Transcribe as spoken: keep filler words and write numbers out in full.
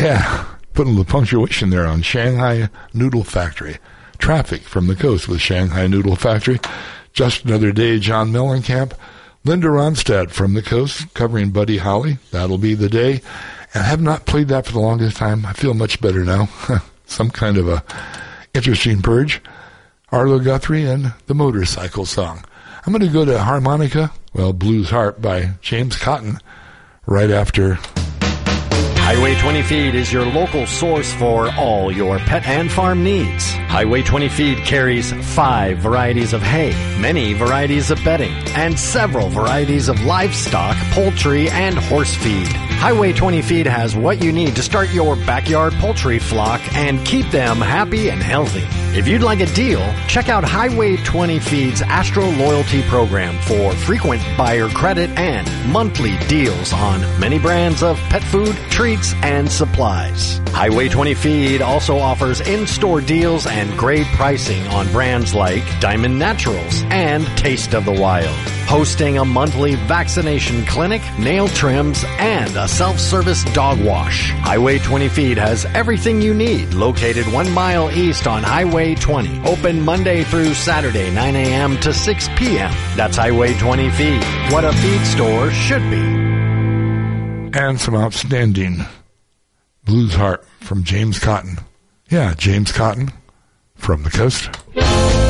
Yeah, put a little punctuation there on Shanghai Noodle Factory. Traffic from the coast with Shanghai Noodle Factory. Just Another Day, John Mellencamp. Linda Ronstadt from the coast, covering Buddy Holly. That'll be the day. And I have not played that for the longest time. I feel much better now. Some kind of a interesting purge. Arlo Guthrie and the Motorcycle Song. I'm going to go to harmonica, well, Blues Harp by James Cotton, right after. Highway twenty Feed is your local source for all your pet and farm needs. Highway twenty Feed carries five varieties of hay, many varieties of bedding, and several varieties of livestock, poultry, and horse feed. Highway twenty Feed has what you need to start your backyard poultry flock and keep them happy and healthy. If you'd like a deal, check out Highway twenty Feed's Astro Loyalty Program for frequent buyer credit and monthly deals on many brands of pet food, treats, and supplies. Highway twenty Feed also offers in-store deals and great pricing on brands like Diamond Naturals and Taste of the Wild. Hosting a monthly vaccination clinic, nail trims, and a self-service dog wash. Highway twenty Feed has everything you need, located one mile east on Highway twenty. Open Monday through Saturday, nine a.m. to six p.m. That's Highway twenty Feed, what a feed store should be. And some outstanding blues harp from James Cotton. Yeah, James Cotton from the coast.